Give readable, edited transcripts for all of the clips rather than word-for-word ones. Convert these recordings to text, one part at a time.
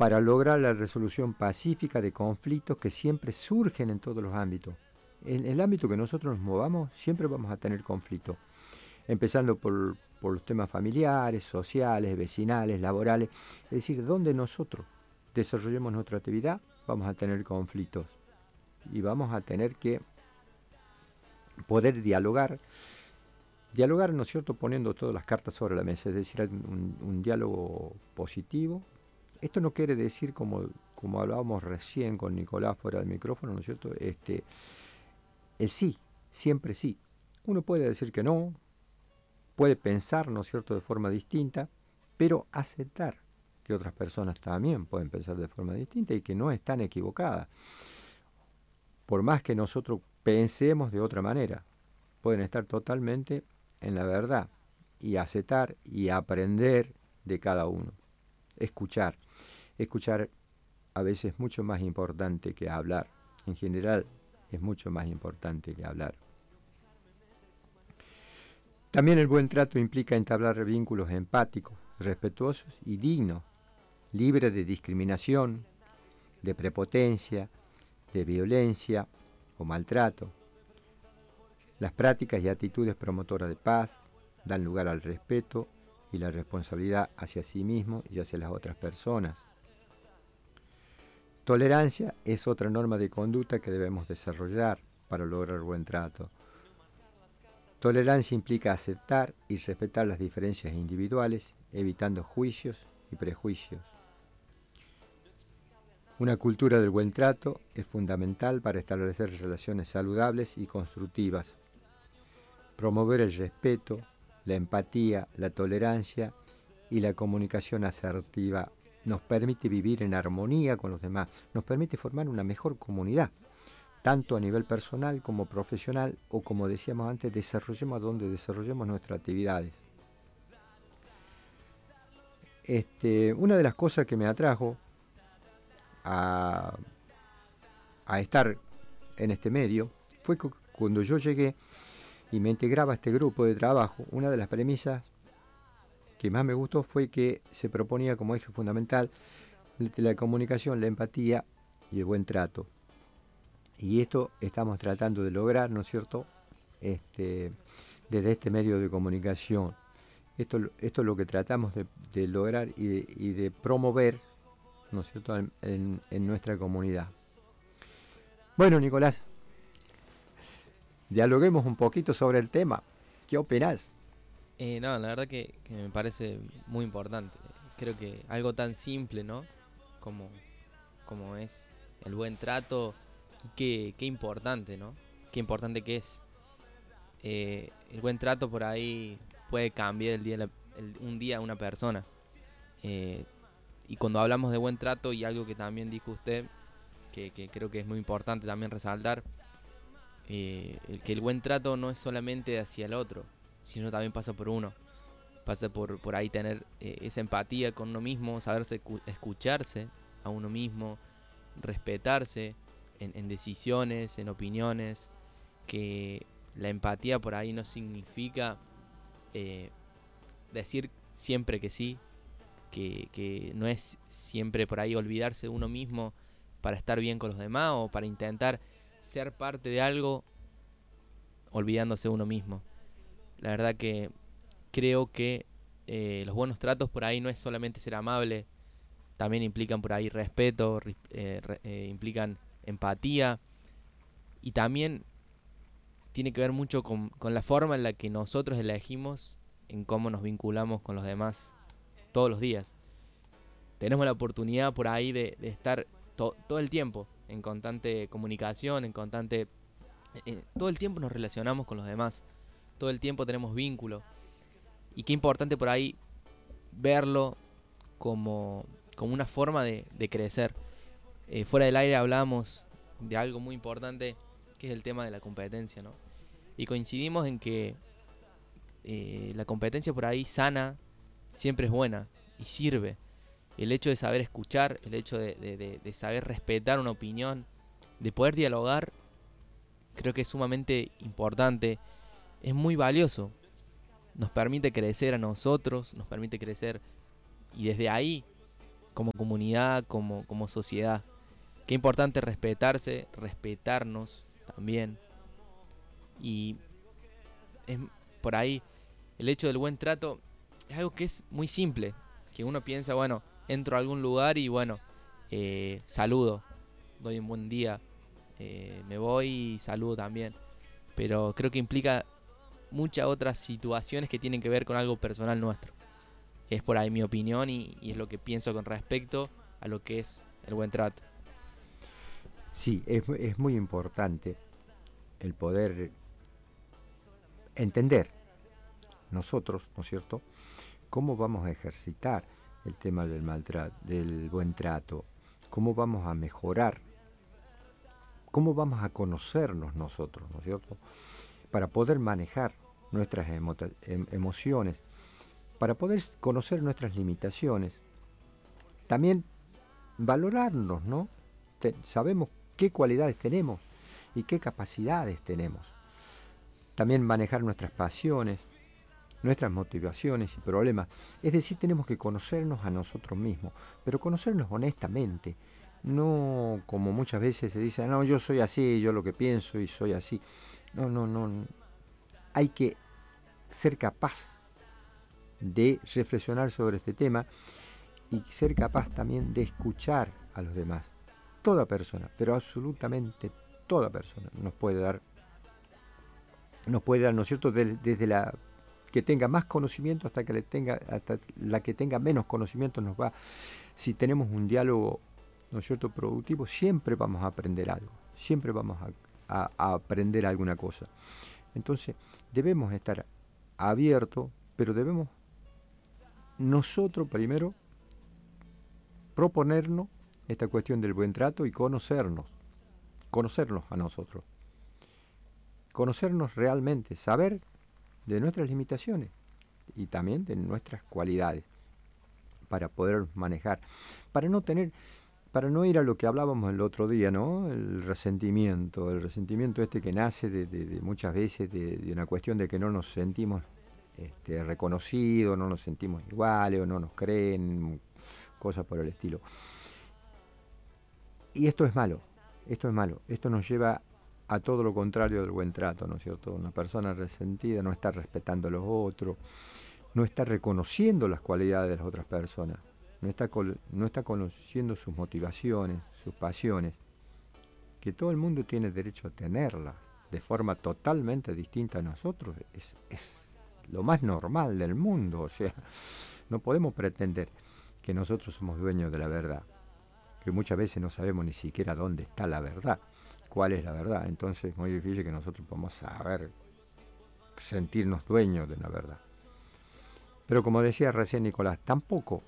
para lograr la resolución pacífica de conflictos que siempre surgen en todos los ámbitos. En el ámbito que nosotros nos movamos, siempre vamos a tener conflictos, empezando por los temas familiares, sociales, vecinales, laborales. Es decir, donde nosotros desarrollemos nuestra actividad, vamos a tener conflictos y vamos a tener que poder dialogar, ¿no es cierto?, poniendo todas las cartas sobre la mesa, es decir, un diálogo positivo. Esto no quiere decir, como hablábamos recién con Nicolás fuera del micrófono, ¿no es cierto?, el sí, siempre sí. Uno puede decir que no, puede pensar, ¿no es cierto?, de forma distinta, pero aceptar que otras personas también pueden pensar de forma distinta y que no están equivocadas. Por más que nosotros pensemos de otra manera, pueden estar totalmente en la verdad, y aceptar y aprender de cada uno. Escuchar a veces es mucho más importante que hablar. En general es mucho más importante que hablar. También el buen trato implica entablar vínculos empáticos, respetuosos y dignos, libres de discriminación, de prepotencia, de violencia o maltrato. Las prácticas y actitudes promotoras de paz dan lugar al respeto y la responsabilidad hacia sí mismo y hacia las otras personas. Tolerancia es otra norma de conducta que debemos desarrollar para lograr buen trato. Tolerancia implica aceptar y respetar las diferencias individuales, evitando juicios y prejuicios. Una cultura del buen trato es fundamental para establecer relaciones saludables y constructivas. Promover el respeto, la empatía, la tolerancia y la comunicación asertiva nos permite vivir en armonía con los demás, nos permite formar una mejor comunidad, tanto a nivel personal como profesional, o como decíamos antes, desarrollemos nuestras actividades. Una de las cosas que me atrajo a estar en este medio fue que cuando yo llegué y me integraba a este grupo de trabajo, una de las premisas que más me gustó fue que se proponía como eje fundamental la comunicación, la empatía y el buen trato. Y esto estamos tratando de lograr, ¿no es cierto?, desde este medio de comunicación. Esto es lo que tratamos de lograr y de promover, ¿no es cierto?, en nuestra comunidad. Bueno, Nicolás, dialoguemos un poquito sobre el tema. ¿Qué opinás? No, la verdad que me parece muy importante. Creo que algo tan simple, ¿no? Como, como es el buen trato, y qué importante, ¿no? Qué importante que es. El buen trato por ahí puede cambiar un día a una persona. Eh, y cuando hablamos de buen trato, y algo que también dijo usted, que creo que es muy importante también resaltar, que el buen trato no es solamente hacia el otro, sino también pasa por uno. Pasa por ahí tener esa empatía con uno mismo, saberse escucharse a uno mismo, respetarse en decisiones, en opiniones, que la empatía por ahí no significa eh, decir siempre que sí, que no es siempre por ahí olvidarse de uno mismo para estar bien con los demás o para intentar ser parte de algo olvidándose de uno mismo. La verdad que creo que los buenos tratos por ahí no es solamente ser amable, también implican por ahí respeto, implican empatía, y también tiene que ver mucho con la forma en la que nosotros elegimos en cómo nos vinculamos con los demás todos los días. Tenemos la oportunidad por ahí de estar todo el tiempo en constante comunicación, en constante... todo el tiempo nos relacionamos con los demás, todo el tiempo tenemos vínculo. Y qué importante por ahí verlo como una forma de crecer. Fuera del aire hablábamos de algo muy importante, que es el tema de la competencia, ¿no? Y coincidimos en que la competencia por ahí sana siempre es buena y sirve. El hecho de saber escuchar, el hecho de saber respetar una opinión, de poder dialogar, creo que es sumamente importante, es muy valioso. Nos permite crecer a nosotros, nos permite crecer, y desde ahí como comunidad, como sociedad. Qué importante respetarse, respetarnos también. Y es por ahí el hecho del buen trato es algo que es muy simple, que uno piensa, bueno, entro a algún lugar y bueno, saludo, doy un buen día, me voy y saludo también. Pero creo que implica muchas otras situaciones que tienen que ver con algo personal nuestro. Es por ahí mi opinión y es lo que pienso con respecto a lo que es el buen trato. Sí, es muy importante el poder entender nosotros, ¿no es cierto?, cómo vamos a ejercitar el tema del maltrato, del buen trato, cómo vamos a mejorar, cómo vamos a conocernos nosotros, ¿no es cierto?, para poder manejar nuestras emociones, para poder conocer nuestras limitaciones, también valorarnos, ¿no? Sabemos qué cualidades tenemos y qué capacidades tenemos. También manejar nuestras pasiones, nuestras motivaciones y problemas. Es decir, tenemos que conocernos a nosotros mismos, pero conocernos honestamente. No como muchas veces se dice, no, yo soy así, yo lo que pienso y soy así. No, no, no. Hay que ser capaz de reflexionar sobre este tema y ser capaz también de escuchar a los demás. Toda persona, pero absolutamente toda persona nos puede dar, ¿no es cierto?, desde la que tenga más conocimiento hasta la que tenga menos conocimiento nos va. Si tenemos un diálogo, ¿no es cierto?, productivo, siempre vamos a aprender algo, siempre vamos a aprender alguna cosa. Entonces, debemos estar abiertos, pero debemos nosotros primero proponernos esta cuestión del buen trato y conocernos a nosotros, conocernos realmente, saber de nuestras limitaciones y también de nuestras cualidades para poder manejar, para no ir a lo que hablábamos el otro día, ¿no? El resentimiento este que nace de muchas veces de una cuestión de que no nos sentimos reconocidos, no nos sentimos iguales o no nos creen, cosas por el estilo. Y esto es malo, esto nos lleva a todo lo contrario del buen trato, ¿no es cierto? Una persona resentida no está respetando a los otros, no está reconociendo las cualidades de las otras personas, no está conociendo sus motivaciones, sus pasiones, que todo el mundo tiene derecho a tenerlas de forma totalmente distinta a nosotros. Es lo más normal del mundo, o sea, no podemos pretender que nosotros somos dueños de la verdad, que muchas veces no sabemos ni siquiera dónde está la verdad, cuál es la verdad. Entonces es muy difícil que nosotros podamos saber, sentirnos dueños de la verdad. Pero como decía recién Nicolás, tampoco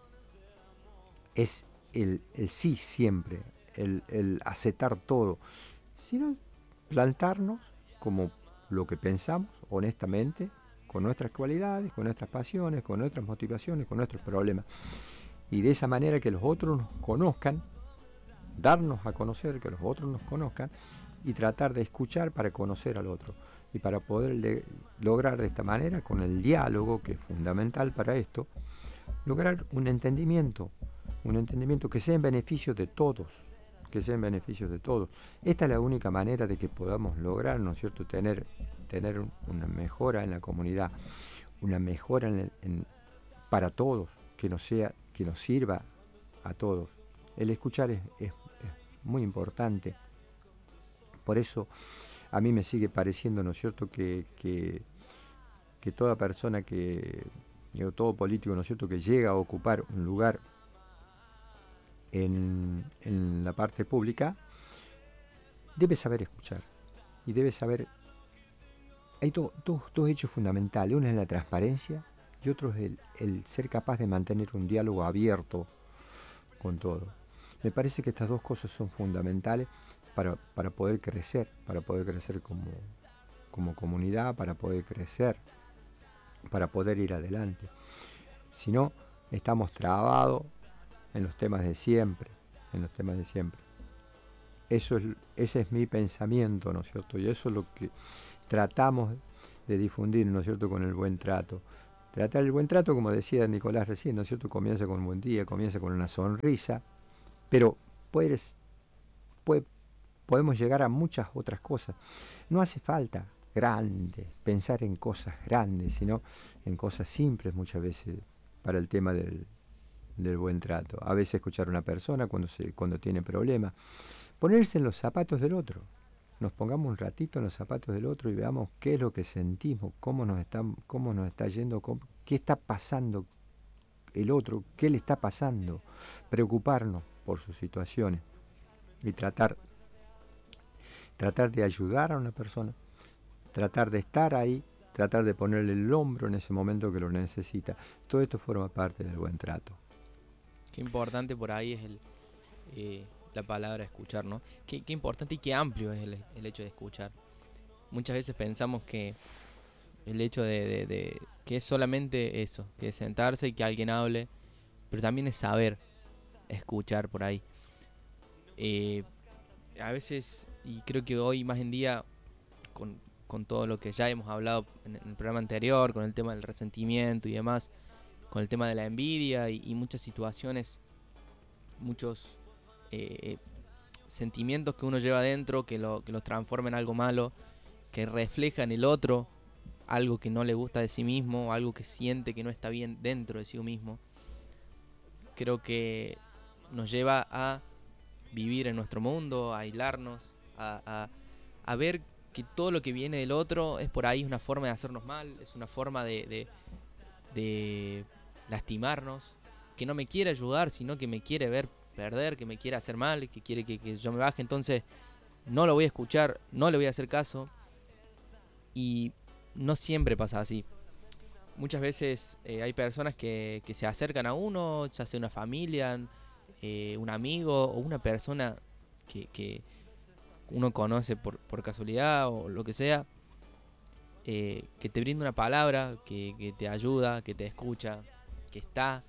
es el sí siempre, el aceptar todo, sino plantarnos como lo que pensamos honestamente, con nuestras cualidades, con nuestras pasiones, con nuestras motivaciones, con nuestros problemas. Y de esa manera que los otros nos conozcan, darnos a conocer, que los otros nos conozcan y tratar de escuchar para conocer al otro. Y para poder lograr de esta manera, con el diálogo, que es fundamental para esto, lograr un entendimiento que sea en beneficio de todos, Esta es la única manera de que podamos lograr, ¿no es cierto?, tener una mejora en la comunidad, una mejora para todos, que nos sirva a todos. El escuchar es muy importante. Por eso a mí me sigue pareciendo, ¿no es cierto?, que toda persona todo político, ¿no es cierto?, que llega a ocupar un lugar en la parte pública, debe saber escuchar y debe saber. Hay dos hechos fundamentales. Uno es la transparencia y otro es el ser capaz de mantener un diálogo abierto con todo. Me parece que estas dos cosas son fundamentales para poder crecer como comunidad, para poder crecer, para poder ir adelante. Si no, estamos trabados en los temas de siempre, Ese es mi pensamiento, ¿no es cierto? Y eso es lo que tratamos de difundir, ¿no es cierto?, con el buen trato. Tratar el buen trato, como decía Nicolás recién, ¿no es cierto? Comienza con un buen día, comienza con una sonrisa, pero puedes, puede- podemos llegar a muchas otras cosas. No hace falta grande, pensar en cosas grandes, sino en cosas simples muchas veces para el tema del buen trato. A veces escuchar a una persona cuando tiene problemas, ponerse en los zapatos del otro. Nos pongamos un ratito en los zapatos del otro y veamos qué es lo que sentimos, cómo nos está yendo, qué está pasando el otro, qué le está pasando. Preocuparnos por sus situaciones y tratar de ayudar a una persona, tratar de estar ahí, tratar de ponerle el hombro en ese momento que lo necesita. Todo esto forma parte del buen trato. Qué importante por ahí es la palabra escuchar, ¿no? Qué importante y qué amplio es el hecho de escuchar. Muchas veces pensamos que el hecho de que es solamente eso, que es sentarse y que alguien hable, pero también es saber escuchar por ahí. Eh, a veces, y creo que hoy más en día, con, con todo lo que ya hemos hablado en el programa anterior, con el tema del resentimiento y demás, con el tema de la envidia y muchas situaciones, muchos eh, sentimientos que uno lleva adentro que los transforma en algo malo, que refleja en el otro algo que no le gusta de sí mismo, algo que siente que no está bien dentro de sí mismo. Creo que nos lleva a vivir en nuestro mundo, a aislarnos, a ver que todo lo que viene del otro es por ahí una forma de hacernos mal, es una forma de lastimarnos, que no me quiere ayudar, sino que me quiere ver perder, que me quiere hacer mal, que quiere que yo me baje. Entonces no lo voy a escuchar, no le voy a hacer caso. Y no siempre pasa así. Muchas veces hay personas que se acercan a uno, ya sea una familia, un amigo o una persona que uno conoce por casualidad o lo que sea, que te brinda una palabra, que te ayuda, que te escucha, que está.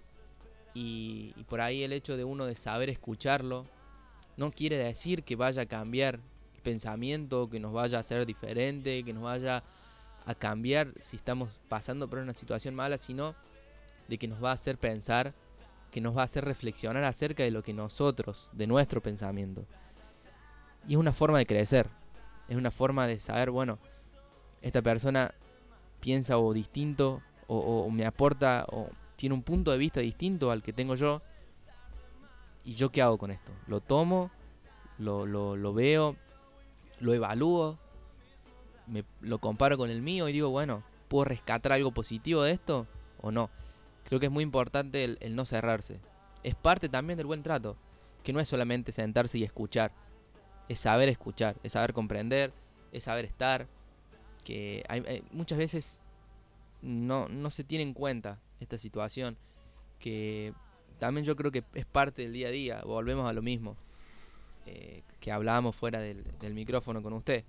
Y por ahí el hecho de uno de saber escucharlo no quiere decir que vaya a cambiar el pensamiento, que nos vaya a hacer diferente, que nos vaya a cambiar si estamos pasando por una situación mala, sino de que nos va a hacer pensar, que nos va a hacer reflexionar acerca de lo que nosotros, de nuestro pensamiento. Y es una forma de crecer, es una forma de saber, bueno, esta persona piensa o distinto, o me aporta, o tiene un punto de vista distinto al que tengo yo, y yo qué hago con esto. Lo tomo, lo veo, lo evalúo, lo comparo con el mío y digo, bueno, ¿puedo rescatar algo positivo de esto o no? Creo que es muy importante el no cerrarse. Es parte también del buen trato, que no es solamente sentarse y escuchar, es saber comprender, es saber estar, que muchas veces no se tiene en cuenta esta situación, que también yo creo que es parte del día a día, volvemos a lo mismo, que hablábamos fuera del micrófono con usted.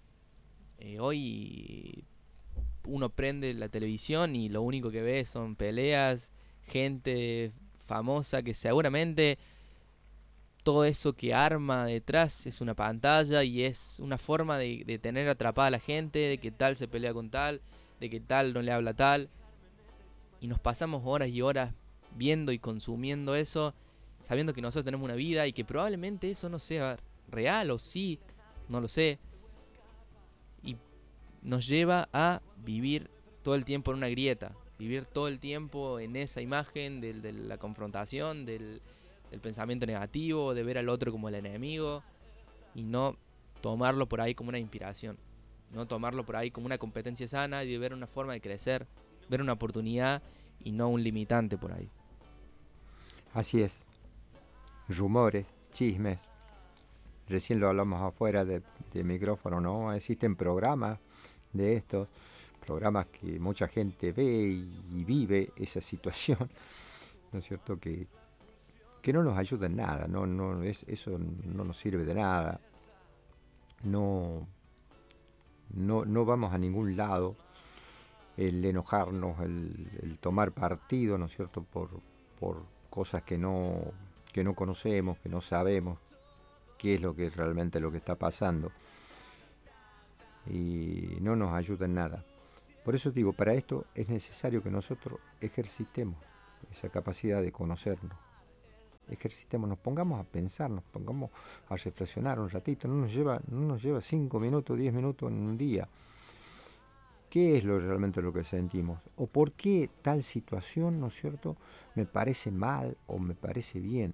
Hoy uno prende la televisión y lo único que ve son peleas, gente famosa que seguramente todo eso que arma detrás es una pantalla y es una forma de tener atrapada a la gente, de que tal se pelea con tal, de que tal no le habla a tal. Y nos pasamos horas y horas viendo y consumiendo eso, sabiendo que nosotros tenemos una vida y que probablemente eso no sea real o sí, no lo sé. Y nos lleva a vivir todo el tiempo en una grieta, vivir todo el tiempo en esa imagen de la confrontación, del pensamiento negativo, de ver al otro como el enemigo y no tomarlo por ahí como una inspiración, no tomarlo por ahí como una competencia sana y de ver una forma de crecer, ver una oportunidad y no un limitante por ahí. Así es. Rumores, chismes. Recién lo hablamos afuera de micrófono, ¿no? Existen programas de estos, programas que mucha gente ve y vive esa situación, ¿no es cierto? Que no nos ayuda en nada, eso no nos sirve de nada, no, no vamos a ningún lado, el enojarnos, el tomar partido, ¿no es cierto?, por cosas que no conocemos, que no sabemos qué es lo que es realmente lo que está pasando y no nos ayuda en nada. Por eso digo, para esto es necesario que nosotros ejercitemos esa capacidad de conocernos. Ejercitemos, nos pongamos a pensar, nos pongamos a reflexionar un ratito. No nos lleva 5 minutos, 10 minutos en un día. ¿Qué es realmente lo que sentimos? ¿O por qué tal situación, ¿no es cierto?, me parece mal o me parece bien?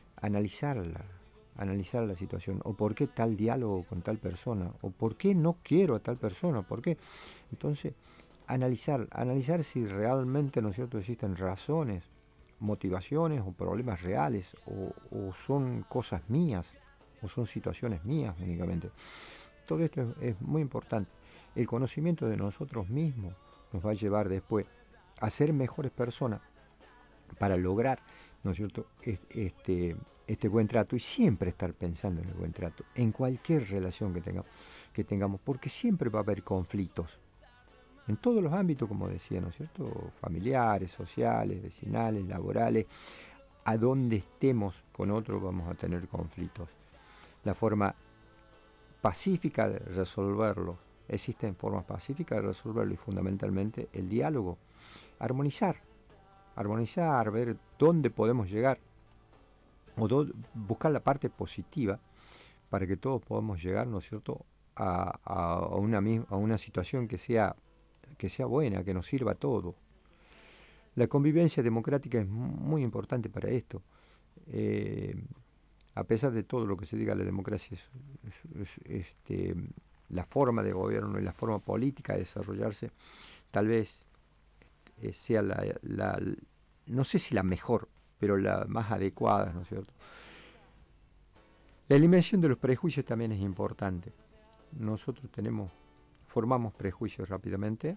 Analizar la situación. ¿O por qué tal diálogo con tal persona? ¿O por qué no quiero a tal persona? ¿Por qué? Entonces, analizar si realmente, ¿no es cierto?, existen razones, motivaciones o problemas reales, o son cosas mías, o son situaciones mías únicamente. Todo esto es muy importante. El conocimiento de nosotros mismos nos va a llevar después a ser mejores personas para lograr, ¿no es cierto?, este buen trato, y siempre estar pensando en el buen trato, en cualquier relación que tengamos, porque siempre va a haber conflictos. En todos los ámbitos, como decía, ¿no es cierto?, familiares, sociales, vecinales, laborales, a donde estemos con otros vamos a tener conflictos. La forma pacífica de resolverlo, existen formas pacíficas de resolverlo, y fundamentalmente el diálogo, armonizar, ver dónde podemos llegar, o buscar la parte positiva para que todos podamos llegar, ¿no es cierto?, a una situación que sea buena, que nos sirva a todos. La convivencia democrática es muy importante para esto. A pesar de todo lo que se diga, la democracia es la forma de gobierno y la forma política de desarrollarse, tal vez sea no sé si la mejor, pero la más adecuada, ¿no es cierto? La eliminación de los prejuicios también es importante. Nosotros formamos prejuicios rápidamente,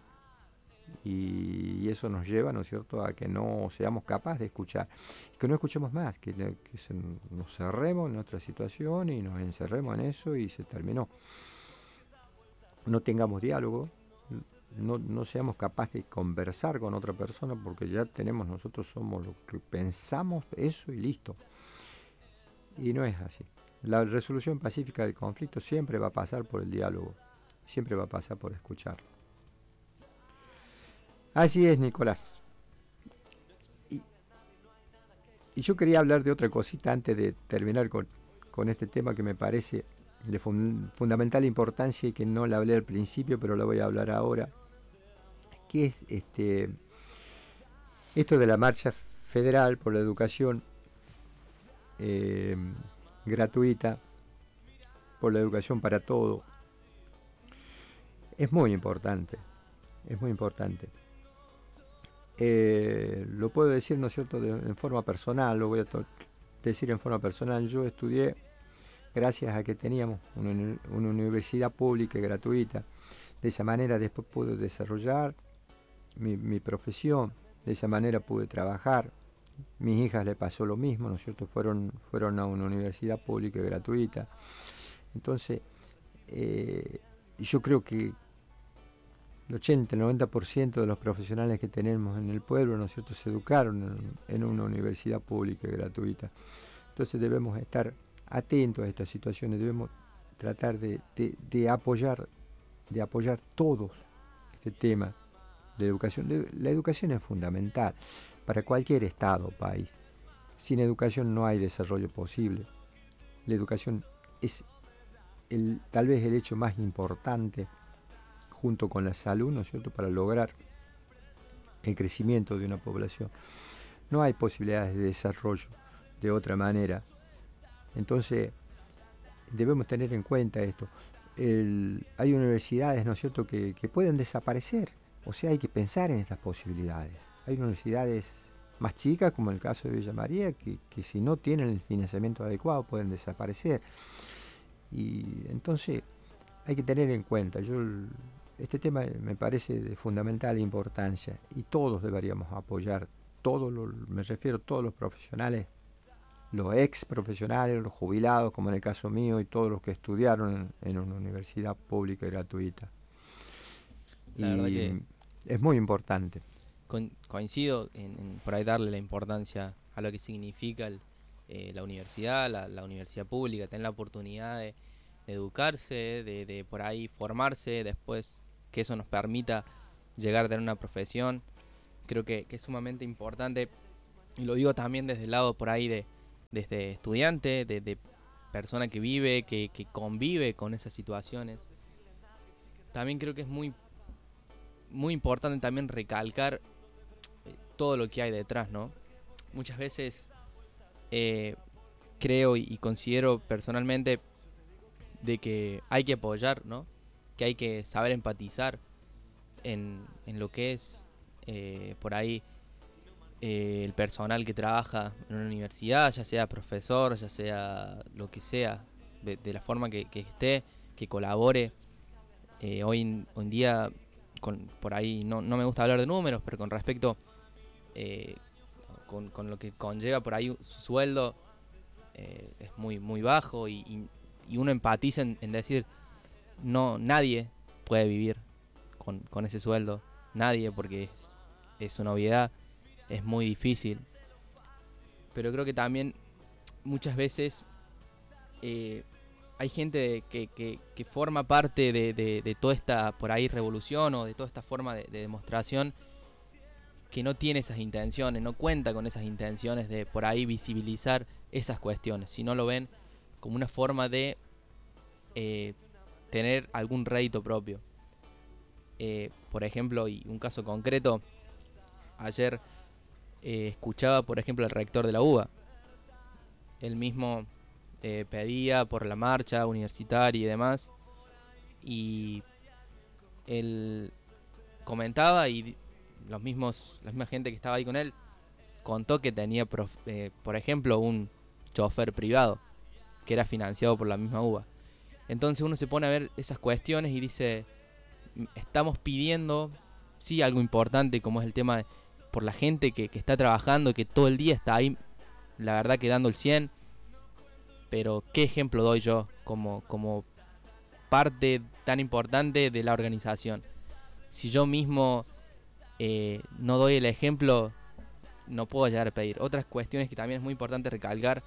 y eso nos lleva, ¿no es cierto?, a que no seamos capaces de escuchar, que no escuchemos más, que nos cerremos en nuestra situación y nos encerremos en eso y se terminó. No tengamos diálogo, no seamos capaces de conversar con otra persona, porque ya nosotros somos lo que pensamos, eso y listo. Y no es así. La resolución pacífica del conflicto siempre va a pasar por el diálogo, siempre va a pasar por escuchar. Así es, Nicolás. Y yo quería hablar de otra cosita antes de terminar con este tema que me parece de fundamental importancia y que no la hablé al principio, pero la voy a hablar ahora, que es esto de la marcha federal por la educación gratuita, por la educación para todo. Es muy importante, es muy importante. Lo puedo decir, ¿no es cierto?, en forma personal, lo voy a decir en forma personal. Yo estudié gracias a que teníamos una universidad pública y gratuita. De esa manera después pude desarrollar mi profesión, de esa manera pude trabajar. Mis hijas le pasó lo mismo, ¿no es cierto?, fueron a una universidad pública y gratuita. Entonces, yo creo que el 80, el 90% de los profesionales que tenemos en el pueblo, ¿no es cierto?, se educaron en una universidad pública y gratuita. Entonces debemos estar atentos a estas situaciones, debemos tratar de apoyar todos este tema de educación. La educación es fundamental para cualquier estado o país. Sin educación no hay desarrollo posible. La educación es tal vez el hecho más importante, junto con la salud, ¿no es cierto?, para lograr el crecimiento de una población. No hay posibilidades de desarrollo de otra manera. Entonces, debemos tener en cuenta esto. Hay universidades, ¿no es cierto?, que pueden desaparecer. O sea, hay que pensar en estas posibilidades. Hay universidades más chicas, como el caso de Villa María, que si no tienen el financiamiento adecuado pueden desaparecer. Y entonces hay que tener en cuenta. Este tema me parece de fundamental importancia, y todos deberíamos apoyar, me refiero a todos los profesionales, los ex profesionales, los jubilados, como en el caso mío, y todos los que estudiaron en una universidad pública y gratuita. La verdad que es muy importante. Coincido en por ahí darle la importancia a lo que significa la universidad, la universidad pública, tener la oportunidad de educarse, de por ahí formarse, después que eso nos permita llegar a tener una profesión. Creo que es sumamente importante, y lo digo también desde el lado por ahí desde estudiante, de persona que vive, que convive con esas situaciones. También creo que es muy importante también recalcar todo lo que hay detrás, ¿no? Muchas veces eh, creo y considero personalmente de que hay que apoyar, ¿no? Que hay que saber empatizar en lo que es por ahí el personal que trabaja en una universidad, ya sea profesor, ya sea lo que sea, de la forma que esté, que colabore. Hoy en día, por ahí no me gusta hablar de números, pero con respecto eh, con lo que conlleva por ahí su sueldo, es muy bajo, y uno empatiza en decir, no, nadie puede vivir con ese sueldo, nadie, porque es una obviedad, es muy difícil. Pero creo que también muchas veces eh, hay gente que forma parte de toda esta por ahí revolución, o de toda esta forma de demostración, que no tiene esas intenciones, no cuenta con esas intenciones de por ahí visibilizar esas cuestiones, sino lo ven como una forma de eh, tener algún rédito propio. Por ejemplo, y un caso concreto, ayer escuchaba, por ejemplo, al rector de la UBA. Él mismo pedía por la marcha universitaria y demás, y él comentaba, y la misma gente que estaba ahí con él contó que tenía, por ejemplo, un chofer privado que era financiado por la misma UBA. Entonces uno se pone a ver esas cuestiones y dice, estamos pidiendo, sí, algo importante como es el tema por la gente que está trabajando, que todo el día está ahí, la verdad que dando el 100, pero ¿qué ejemplo doy yo como parte tan importante de la organización? Si yo mismo no doy el ejemplo, no puedo llegar a pedir. Otras cuestiones que también es muy importante recalcar,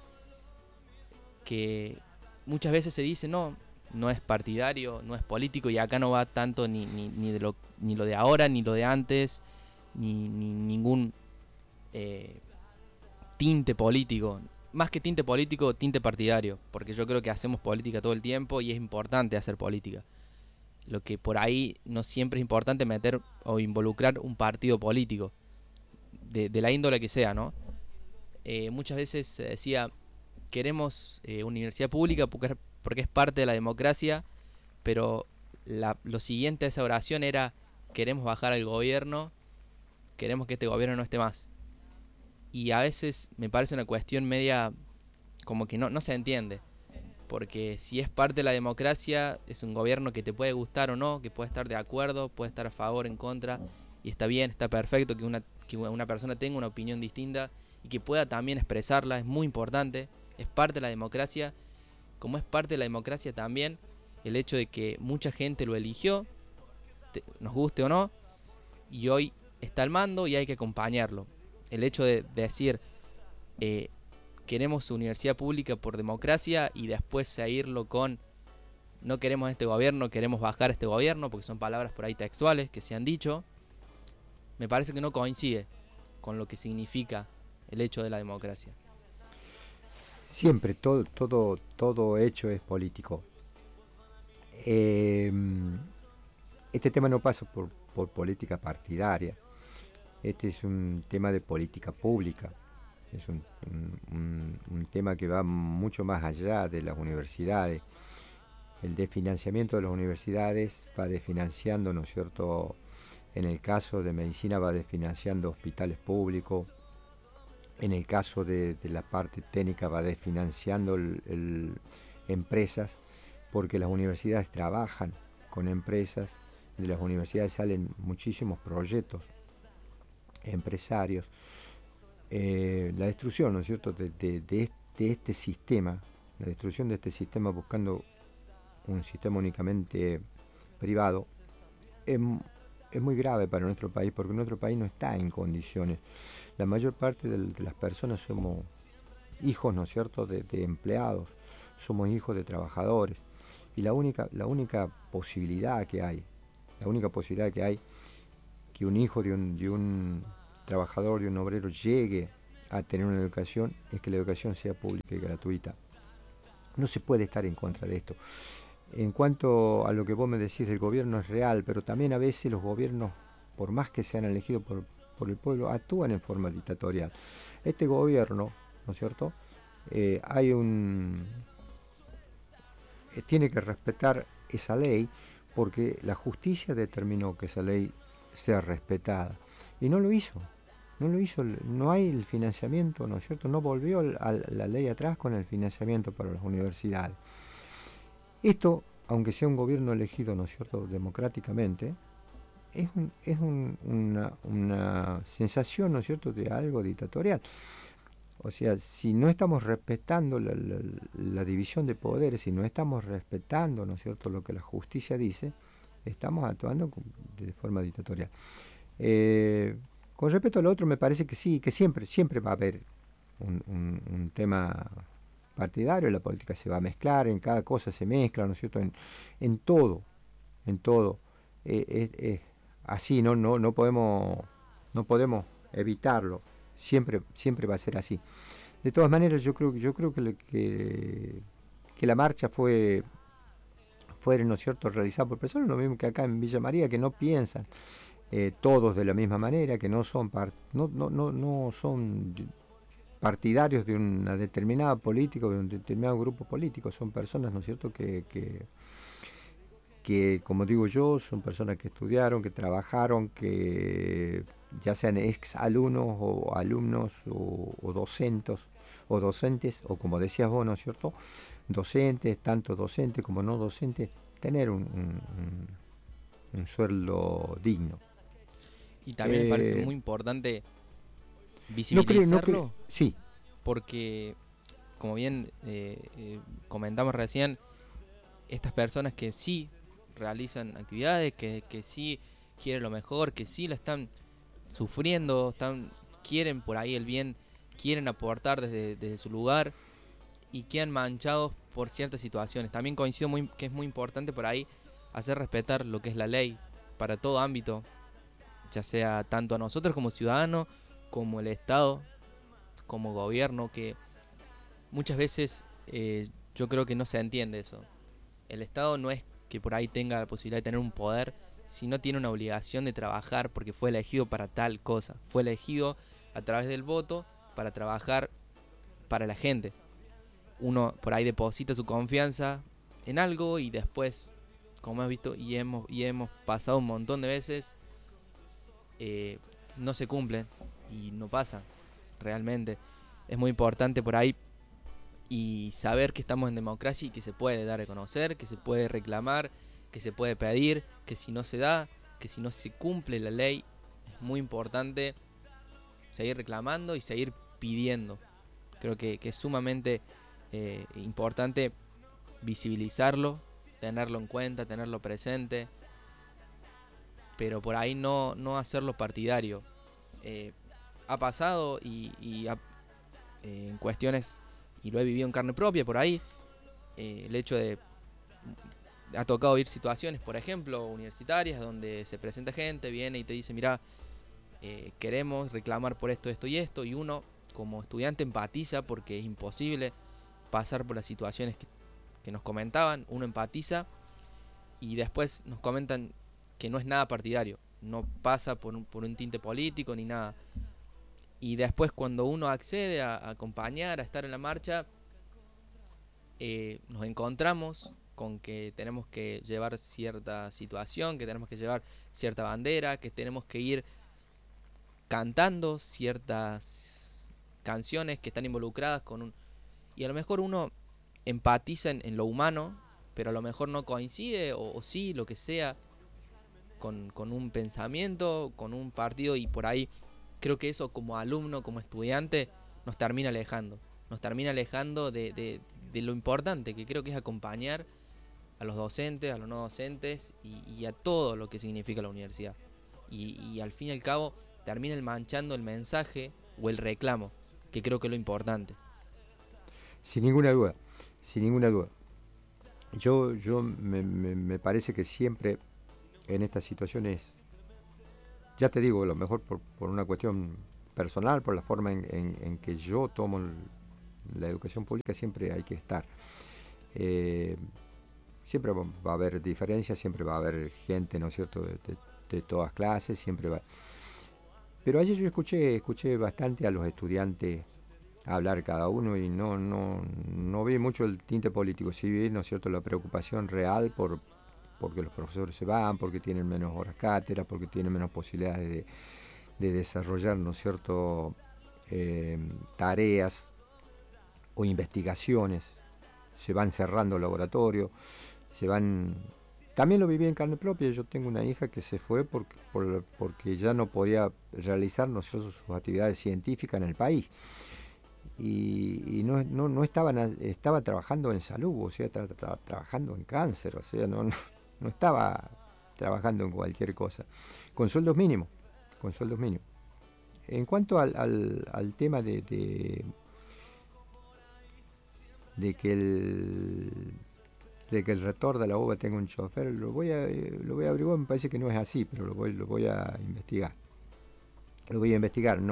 que muchas veces se dice, no es partidario, no es político, y acá no va tanto ni lo de ahora, ni lo de antes, ni ningún eh, tinte político. Más que tinte político, tinte partidario, porque yo creo que hacemos política todo el tiempo y es importante hacer política. Lo que por ahí no siempre es importante meter o involucrar un partido político, de la índole que sea, ¿no? Muchas veces se decía, queremos universidad pública porque es parte de la democracia, pero lo siguiente a esa oración era, queremos bajar al gobierno, queremos que este gobierno no esté más. Y a veces me parece una cuestión media como que no se entiende, porque si es parte de la democracia, es un gobierno que te puede gustar o no, que puede estar de acuerdo, puede estar a favor, en contra, y está bien, está perfecto que una persona tenga una opinión distinta y que pueda también expresarla, es muy importante, es parte de la democracia, como es parte de la democracia también el hecho de que mucha gente lo eligió, nos guste o no, y hoy está al mando y hay que acompañarlo. El hecho de decir, eh, queremos universidad pública por democracia, y después seguirlo con, no queremos este gobierno, queremos bajar este gobierno, porque son palabras por ahí textuales que se han dicho, me parece que no coincide con lo que significa el hecho de la democracia. Siempre, todo hecho es político. Eh, este tema no pasa por política partidaria. Este es un tema de política pública. Es un tema que va mucho más allá de las universidades. El desfinanciamiento de las universidades va desfinanciando, ¿no es cierto? En el caso de medicina va desfinanciando hospitales públicos. En el caso de la parte técnica va desfinanciando empresas, porque las universidades trabajan con empresas. De las universidades salen muchísimos proyectos empresarios. La destrucción, ¿no es cierto?, de este sistema, la destrucción de este sistema buscando un sistema únicamente privado, es, es muy grave para nuestro país, porque nuestro país no está en condiciones. La mayor parte de las personas somos hijos, ¿no es cierto?, de empleados, somos hijos de trabajadores, y la única posibilidad que hay que un hijo de un trabajador, de un obrero llegue a tener una educación, es que la educación sea pública y gratuita. No se puede estar en contra de esto. En cuanto a lo que vos me decís del gobierno, es real, pero también a veces los gobiernos, por más que sean elegidos por el pueblo, actúan en forma dictatorial. Este gobierno, ¿no es cierto? Hay un tiene que respetar esa ley porque la justicia determinó que esa ley sea respetada y no lo hizo. No lo hizo, no hay el financiamiento, ¿no es cierto? No volvió a la ley atrás con el financiamiento para las universidades. Esto, aunque sea un gobierno elegido, ¿no es cierto?, democráticamente, una sensación, ¿no es cierto?, de algo dictatorial. O sea, si no estamos respetando la división de poderes, si no estamos respetando, ¿no es cierto?, lo que la justicia dice, estamos actuando de forma dictatorial. Con respecto al otro, me parece que sí, que siempre va a haber un tema partidario, la política se va a mezclar, en cada cosa se mezcla, ¿no es cierto?, en todo, en todo. Así, no podemos evitarlo, siempre va a ser así. De todas maneras, yo creo que la marcha fue, ¿no es cierto?, realizada por personas, lo mismo que acá en Villa María, que no piensan todos de la misma manera, que no son no son partidarios de una determinada política, de un determinado grupo político, son personas, ¿no es cierto?, que, como digo yo, son personas que estudiaron, que trabajaron, que ya sean ex alumnos o alumnos o docentes, o como decías vos, ¿no es cierto?, docentes, tanto docentes como no docentes, tener un sueldo digno. Y también me parece muy importante No creo, visibilizarlo, sí, porque, como bien comentamos recién, estas personas que sí realizan actividades, que sí quieren lo mejor, que sí la están sufriendo, quieren por ahí el bien, quieren aportar desde su lugar y quedan manchados por ciertas situaciones. También coincido que es muy importante por ahí hacer respetar lo que es la ley para todo ámbito, ya sea tanto a nosotros como ciudadanos, como el Estado, como gobierno, que muchas veces yo creo que no se entiende eso. El Estado no es que por ahí tenga la posibilidad de tener un poder, sino tiene una obligación de trabajar porque fue elegido para tal cosa. Fue elegido a través del voto para trabajar para la gente. Uno por ahí deposita su confianza en algo y después, como hemos visto y hemos pasado un montón de veces, no se cumplen y no pasa realmente. Es muy importante por ahí y saber que estamos en democracia y que se puede dar a conocer, que se puede reclamar, que se puede pedir, que si no se da, que si no se cumple la ley, es muy importante seguir reclamando y seguir pidiendo. Creo que es sumamente importante visibilizarlo, tenerlo en cuenta, tenerlo presente, pero por ahí no hacerlo partidario. Ha pasado en cuestiones, y lo he vivido en carne propia por ahí, el hecho de... Ha tocado ir situaciones, por ejemplo, universitarias, donde se presenta gente, viene y te dice, mira, queremos reclamar por esto, esto y esto, y uno como estudiante empatiza porque es imposible pasar por las situaciones que nos comentaban, uno empatiza y después nos comentan que no es nada partidario, no pasa por un tinte político ni nada. Y después cuando uno accede a acompañar, a estar en la marcha, nos encontramos con que tenemos que llevar cierta situación, que tenemos que llevar cierta bandera, que tenemos que ir cantando ciertas canciones que están involucradas con un... Y a lo mejor uno empatiza en lo humano, pero a lo mejor no coincide, o sí, lo que sea, con un pensamiento, con un partido, y por ahí creo que eso como alumno, como estudiante, nos termina alejando. Nos termina alejando de lo importante, que creo que es acompañar a los docentes, a los no docentes y a todo lo que significa la universidad. Y al fin y al cabo termina manchando el mensaje o el reclamo, que creo que es lo importante. sin ninguna duda, sin ninguna duda. Me parece que siempre en estas situaciones Ya te digo, a lo mejor por una cuestión personal, por la forma en que yo tomo la educación pública, siempre hay que estar. Eh, Siempre va a haber diferencias, siempre va a haber gente, ¿no es cierto?, de todas clases, siempre va. Pero ayer yo escuché bastante a los estudiantes hablar cada uno y no vi mucho el tinte político, sí vi, ¿no es cierto?, la preocupación real porque los profesores se van, porque tienen menos horas cátedra, porque tienen menos posibilidades de desarrollar, ¿no es cierto?, tareas o investigaciones, se van cerrando laboratorios, se van. También lo viví en carne propia. Yo tengo una hija que se fue porque ya no podía realizar, ¿no es cierto?, sus actividades científicas en el país. Y no estaba trabajando en salud, o sea, trabajando en cáncer, o sea, no estaba trabajando en cualquier cosa, con sueldos mínimos, con sueldos mínimos. En cuanto al tema de que el rector de la UBA tenga un chofer, lo voy a averiguar, me parece que no es así, pero lo voy a investigar. Lo voy a investigar,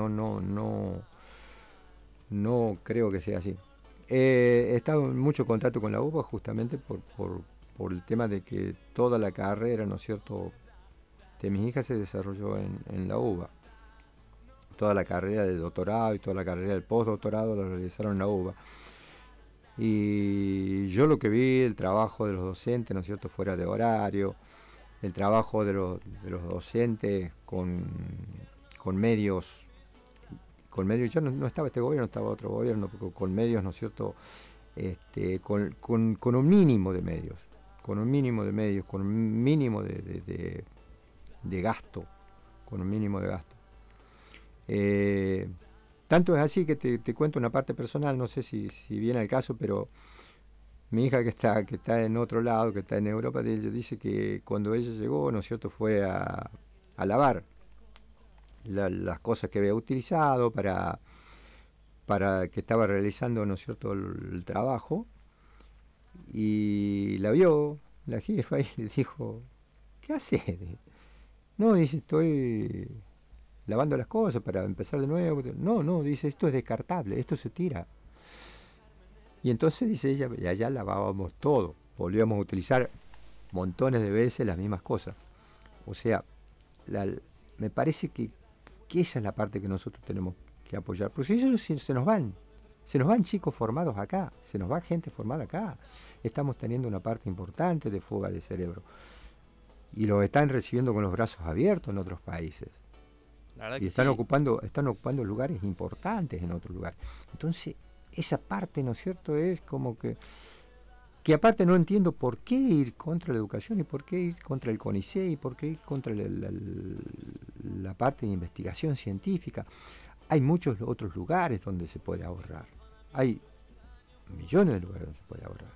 no creo que sea así. He estado en mucho contacto con la UBA justamente por el tema de que toda la carrera, ¿no es cierto?, de mis hijas se desarrolló en la UBA. Toda la carrera de doctorado y toda la carrera del postdoctorado la realizaron en la UBA. Y yo lo que vi, el trabajo de los docentes, ¿no es cierto?, fuera de horario, el trabajo de los docentes con medios, ya no estaba este gobierno, estaba otro gobierno, con medios, ¿no es cierto?, con un mínimo de medios, con un mínimo de gasto, con un mínimo de gasto. Tanto es así que te cuento una parte personal, no sé si viene al caso, pero mi hija que está en otro lado, que está en Europa, ella dice que cuando ella llegó, ¿no es cierto?, fue a lavar las cosas que había utilizado para que estaba realizando, ¿no es cierto?, el trabajo, y la vio la jefa y le dijo, ¿qué haces? No, dice, estoy lavando las cosas para empezar de nuevo. No, dice, esto es descartable, esto se tira. Y entonces dice ella, y allá lavábamos todo, volvíamos a utilizar montones de veces las mismas cosas. O sea, me parece que esa es la parte que nosotros tenemos que apoyar, porque ellos se nos van chicos formados acá, se nos va gente formada acá. Estamos teniendo una parte importante de fuga de cerebro y lo están recibiendo con los brazos abiertos en otros países. La verdad Y que están sí. ocupando lugares importantes en otros lugares. Entonces, esa parte, ¿no es cierto?, es como que aparte no entiendo por qué ir contra la educación y por qué ir contra el CONICET y por qué ir contra la parte de investigación científica. Hay muchos otros lugares donde se puede ahorrar. Hay millones de lugares donde se puede ahorrar.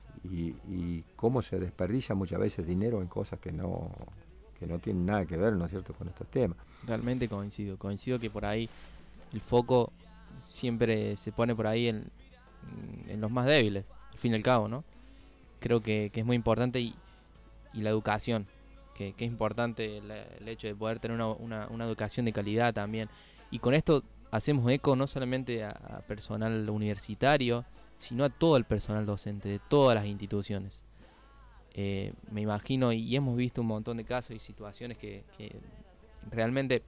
Y cómo se desperdicia muchas veces dinero en cosas que no tienen nada que ver, ¿no es cierto?, con estos temas. Realmente coincido que por ahí el foco siempre se pone por ahí en los más débiles, al fin y al cabo, ¿no? Creo que es muy importante y la educación, que es importante el hecho de poder tener una educación de calidad también. Y con esto hacemos eco no solamente a personal universitario, sino a todo el personal docente de todas las instituciones. Me imagino y hemos visto un montón de casos y situaciones que realmente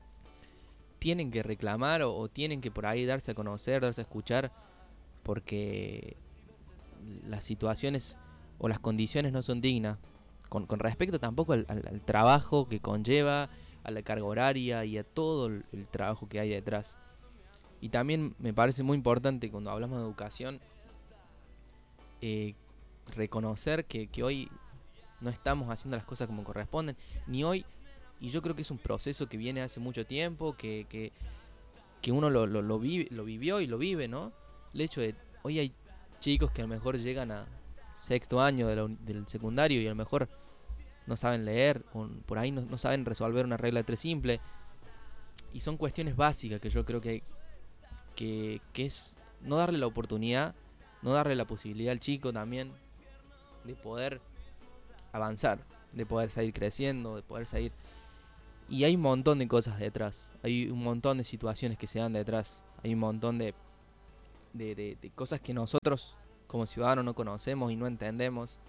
tienen que reclamar o tienen que por ahí darse a conocer, darse a escuchar, porque las situaciones o las condiciones no son dignas. Con respecto tampoco al trabajo que conlleva, a la carga horaria y a todo el trabajo que hay detrás. Y también me parece muy importante cuando hablamos de educación, eh, reconocer que hoy no estamos haciendo las cosas como corresponden, ni hoy, y yo creo que es un proceso que viene hace mucho tiempo, que uno lo vivió y lo vive, ¿no? El hecho de, hoy hay chicos que a lo mejor llegan a sexto año del secundario y a lo mejor no saben leer, o por ahí no saben resolver una regla de tres simple, y son cuestiones básicas que yo creo que es no darle la oportunidad, no darle la posibilidad al chico también de poder avanzar, de poder seguir creciendo, de poder seguir Y hay un montón de cosas detrás, hay un montón de situaciones que se dan detrás, hay un montón de cosas que nosotros como ciudadanos no conocemos y no entendemos,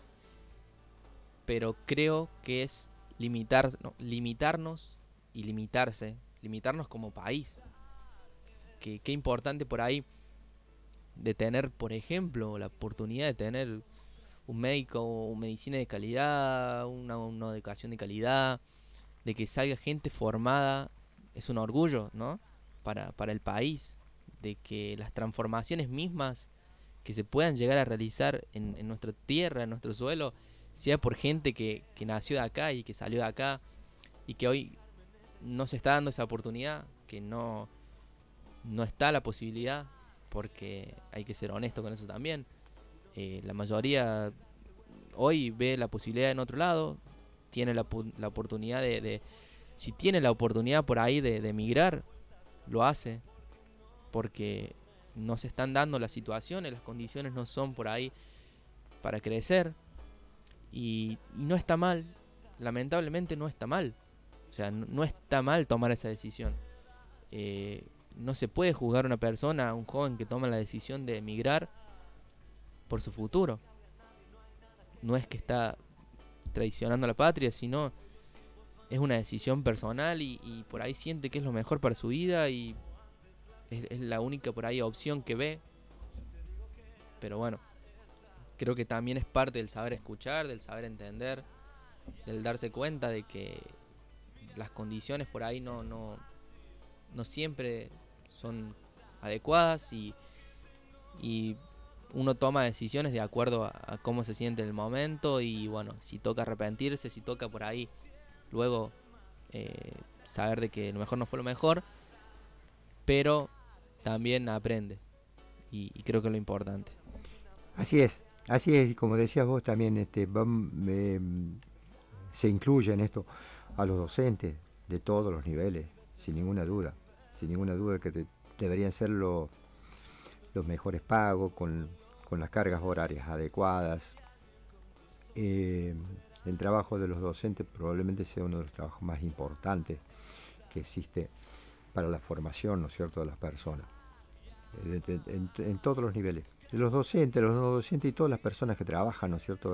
pero creo que es limitarnos y limitarnos como país. Qué importante por ahí de tener, por ejemplo, la oportunidad de tener un médico, una medicina de calidad, una educación de calidad, de que salga gente formada, es un orgullo, ¿no? Para el país, de que las transformaciones mismas que se puedan llegar a realizar en nuestra tierra, en nuestro suelo, sea por gente que nació de acá y que salió de acá y que hoy no se está dando esa oportunidad, que no está la posibilidad, porque hay que ser honesto con eso también. La mayoría hoy ve la posibilidad en otro lado, tiene la oportunidad si tiene la oportunidad por ahí de emigrar, lo hace, porque no se están dando las situaciones, las condiciones no son por ahí para crecer, y no está mal, lamentablemente no está mal, o sea, no está mal tomar esa decisión. Eh, no se puede juzgar a una persona, a un joven que toma la decisión de emigrar por su futuro. No es que está traicionando a la patria, sino es una decisión personal y por ahí siente que es lo mejor para su vida y es la única por ahí opción que ve. Pero bueno, creo que también es parte del saber escuchar, del saber entender, del darse cuenta de que las condiciones por ahí no siempre son adecuadas y uno toma decisiones de acuerdo a cómo se siente en el momento y bueno, si toca arrepentirse, si toca por ahí luego saber de que lo mejor no fue lo mejor, pero también aprende y creo que es lo importante. Así es, y como decías vos también, se incluye en esto a los docentes de todos los niveles, sin ninguna duda que deberían ser los mejores pagos, con las cargas horarias adecuadas. Eh, el trabajo de los docentes probablemente sea uno de los trabajos más importantes que existe para la formación, ¿no es cierto?, de las personas, en todos los niveles. Los docentes, los no docentes y todas las personas que trabajan, ¿no es cierto?,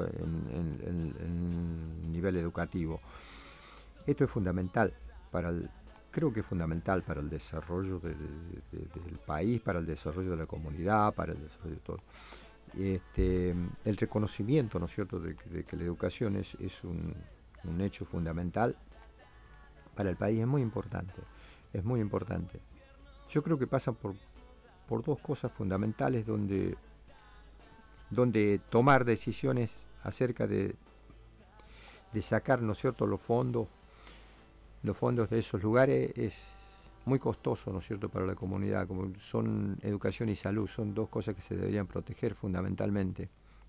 en nivel educativo. Esto es fundamental creo que es fundamental para el desarrollo del país, para el desarrollo de la comunidad, para el desarrollo de todo. El reconocimiento, ¿no es cierto?, de que la educación es un hecho fundamental para el país es muy importante. Es muy importante. Yo creo que pasa por dos cosas fundamentales donde tomar decisiones acerca de sacar, ¿no es cierto?, los fondos de esos lugares es muy costoso, ¿no es cierto?, para la comunidad, como son educación y salud, son dos cosas que se deberían proteger fundamentalmente.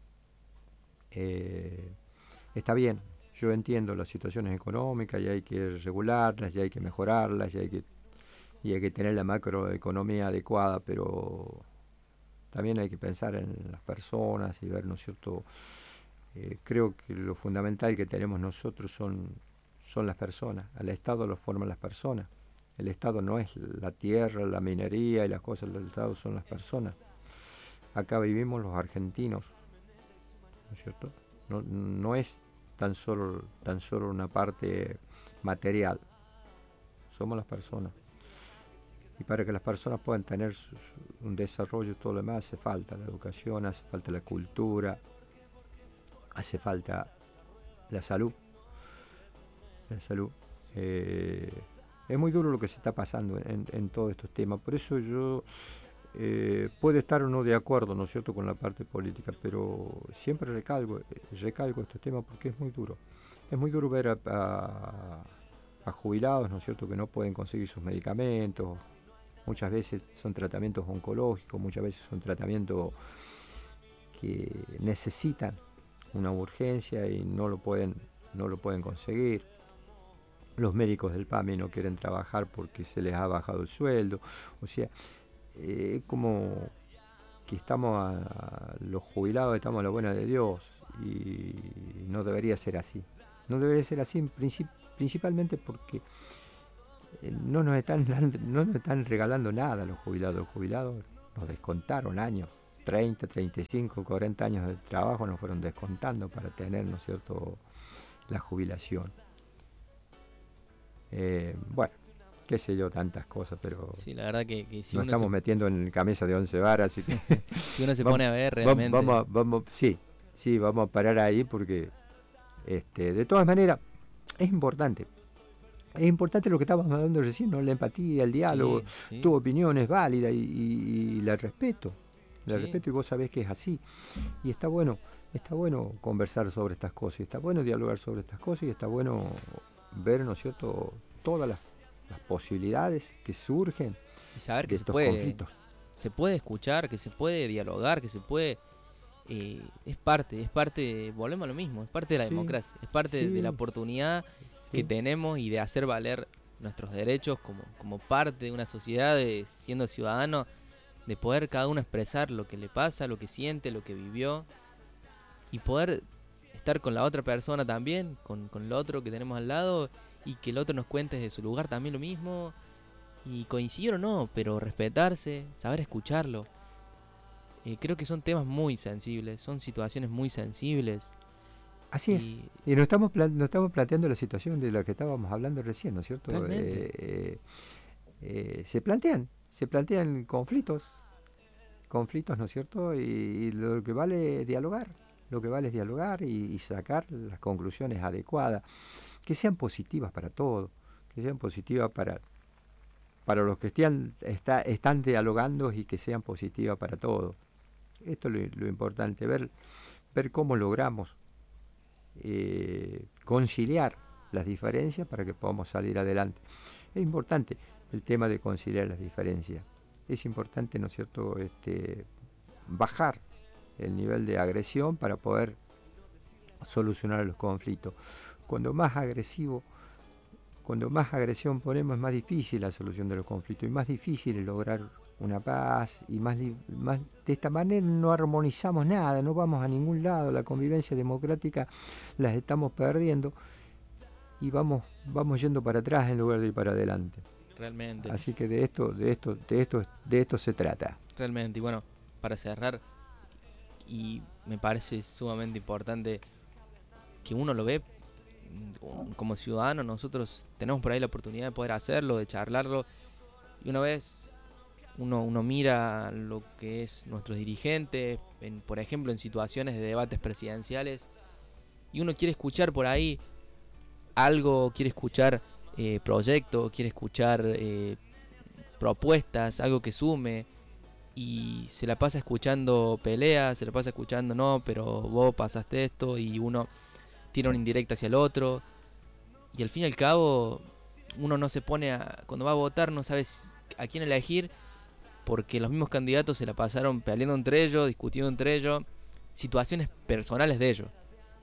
Está bien, yo entiendo las situaciones económicas y hay que regularlas, y hay que mejorarlas, y hay que tener la macroeconomía adecuada, pero también hay que pensar en las personas y ver, ¿no es cierto? Creo que lo fundamental que tenemos nosotros son las personas. Al Estado lo forman las personas. El Estado no es la tierra, la minería y las cosas, el Estado son las personas. Acá vivimos los argentinos, ¿no es cierto? No es tan solo una parte material, somos las personas. Y para que las personas puedan tener un desarrollo y todo lo demás hace falta la educación, hace falta la cultura, hace falta la salud. La salud. Es muy duro lo que se está pasando en todos estos temas. Por eso yo puede estar o no de acuerdo, ¿no es cierto?, con la parte política, pero siempre recalco estos temas porque es muy duro. Es muy duro ver a jubilados, ¿no es cierto?, que no pueden conseguir sus medicamentos. Muchas veces son tratamientos oncológicos, muchas veces son tratamientos que necesitan una urgencia y no lo pueden conseguir. Los médicos del PAMI no quieren trabajar porque se les ha bajado el sueldo. O sea, es como que los jubilados estamos a la buena de Dios y no debería ser así. No debería ser así principalmente porque no nos están regalando nada los jubilados. Los jubilados nos descontaron años, 30, 35, 40 años de trabajo nos fueron descontando para tener, ¿no es cierto?, la jubilación. Bueno, qué sé yo, tantas cosas, pero Sí, la verdad que si nos uno estamos metiendo en camisa de 11 varas, así que si uno se vamos, pone a ver realmente, sí, vamos a parar ahí porque de todas maneras es importante. Es importante lo que estábamos hablando recién, ¿no? La empatía, el diálogo, sí, sí, tu opinión es válida y la respeto. La sí. respeto y vos sabés que es así. Y está bueno conversar sobre estas cosas, y está bueno dialogar sobre estas cosas, y está bueno ver, ¿no es cierto?, todas las posibilidades que surgen Y saber de que estos conflictos. se puede escuchar, que se puede dialogar, que se puede... es parte, volvemos a lo mismo, es parte de la Sí, democracia, es parte de la sí, oportunidad que sí. tenemos y de hacer valer nuestros derechos como parte de una sociedad, siendo ciudadano, de poder cada uno expresar lo que le pasa, lo que siente, lo que vivió y poder estar con la otra persona también, con el otro que tenemos al lado y que el otro nos cuente desde su lugar también lo mismo y coincidir o no, pero respetarse, saber escucharlo. Creo que son temas muy sensibles, son situaciones muy sensibles Así es. y Y nos estamos planteando la situación de la que estábamos hablando recién, ¿no es cierto? realmente, Se plantean conflictos, ¿no es cierto? Y lo que vale es dialogar, lo que vale es dialogar y sacar las conclusiones adecuadas, que sean positivas para todos, que sean positivas para los que están dialogando y que sean positivas para todos. Esto es lo importante, ver cómo logramos conciliar las diferencias para que podamos salir adelante. Es importante el tema de conciliar las diferencias. Es importante, ¿no es cierto?, bajar el nivel de agresión para poder solucionar los conflictos. Cuando más agresivo, cuando más agresión ponemos, es más difícil la solución de los conflictos y más difícil es lograr una paz y más de esta manera no armonizamos nada, no vamos a ningún lado, la convivencia democrática las estamos perdiendo y vamos yendo para atrás en lugar de ir para adelante. realmente, Así que de esto se trata. realmente. Y bueno, para cerrar, y me parece sumamente importante que uno lo ve como ciudadano, nosotros tenemos por ahí la oportunidad de poder hacerlo, de charlarlo, y una vez uno mira lo que es nuestros dirigentes, por ejemplo en situaciones de debates presidenciales, y uno quiere escuchar por ahí algo, quiere escuchar proyectos, quiere escuchar propuestas, algo que sume, y se la pasa escuchando peleas, se la pasa escuchando no, pero vos pasaste esto, y uno tira una indirecta hacia el otro, y al fin y al cabo uno no se pone cuando va a votar no sabes a quién elegir porque los mismos candidatos se la pasaron peleando entre ellos, discutiendo entre ellos, situaciones personales de ellos.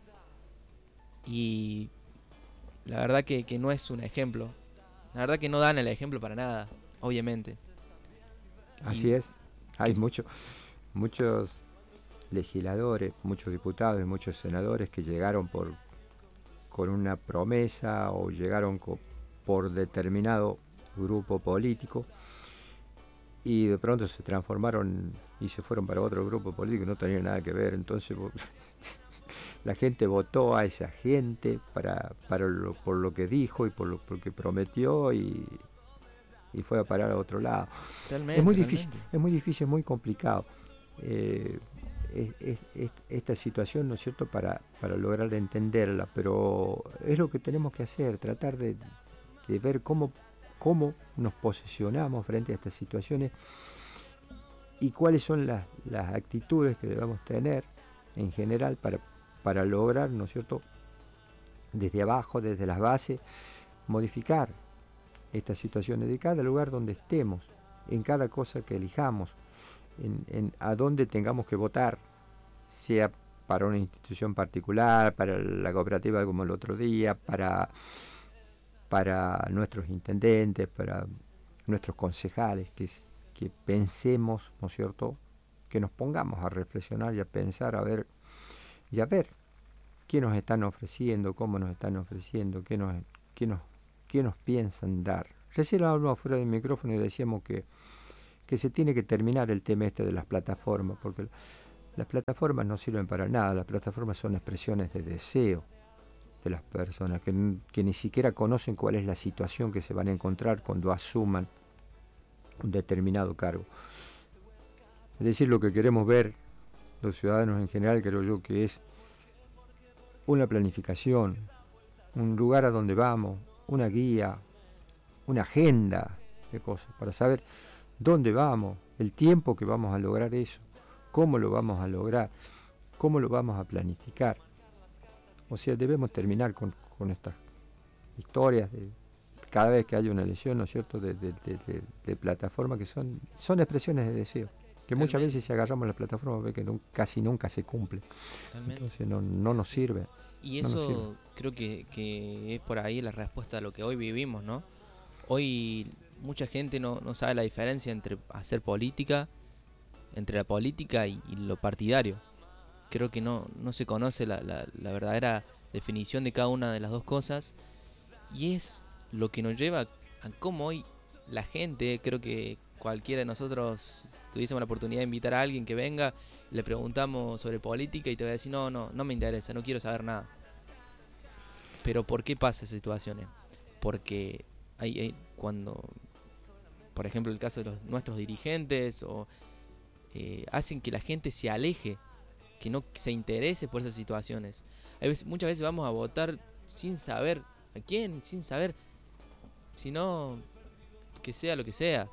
Y la verdad que no es un ejemplo. La verdad que no dan el ejemplo para nada, obviamente. Y Así es. Hay que muchos legisladores, muchos diputados y muchos senadores que llegaron con una promesa o llegaron por determinado grupo político y de pronto se transformaron y se fueron para otro grupo político y no tenía nada que ver. Entonces la gente votó a esa gente por lo que dijo y por lo que prometió y fue a parar a otro lado. realmente, realmente. Es muy difícil, es muy complicado. Eh, esta situación, ¿no es cierto?, para lograr entenderla, pero es lo que tenemos que hacer, tratar de ver cómo nos posicionamos frente a estas situaciones y cuáles son las actitudes que debemos tener en general para lograr, ¿no es cierto?, desde abajo, desde las bases, modificar estas situaciones de cada lugar donde estemos, en cada cosa que elijamos, a dónde tengamos que votar, sea para una institución particular, para la cooperativa como el otro día, para nuestros intendentes, para nuestros concejales, que pensemos, ¿no es cierto?, que nos pongamos a reflexionar y a pensar, y a ver qué nos están ofreciendo, cómo nos están ofreciendo, qué nos piensan dar Recién hablábamos fuera del micrófono y decíamos que se tiene que terminar el tema este de las plataformas, porque las plataformas no sirven para nada, las plataformas son expresiones de deseo de las personas, que ni siquiera conocen cuál es la situación que se van a encontrar cuando asuman un determinado cargo. Es decir, lo que queremos ver los ciudadanos en general, creo yo, que es una planificación, un lugar a donde vamos, una guía, una agenda de cosas, para saber dónde vamos, el tiempo que vamos a lograr eso, cómo lo vamos a lograr, cómo lo vamos a planificar. O sea, debemos terminar con estas historias de cada vez que haya una elección, ¿no es cierto?, de plataformas que son expresiones de deseo, que muchas Realmente, veces si agarramos las plataformas ve que casi nunca se cumple. realmente. Entonces no nos sirve. Y No nos sirve. eso creo que es por ahí la respuesta a lo que hoy vivimos, ¿no? Hoy mucha gente no sabe la diferencia entre hacer política, entre la política y lo partidario. Creo que no se conoce la verdadera definición de cada una de las dos cosas, y es lo que nos lleva a cómo hoy la gente, creo que cualquiera de nosotros tuviésemos la oportunidad de invitar a alguien que venga, le preguntamos sobre política y te va a decir, no me interesa, no quiero saber nada. Pero ¿por qué pasa esas situaciones? Porque cuando, por ejemplo, el caso de nuestros dirigentes, hacen que la gente se aleje, que no se interese por esas situaciones. Muchas veces vamos a votar sin saber a quién, sin saber, sino que sea lo que sea.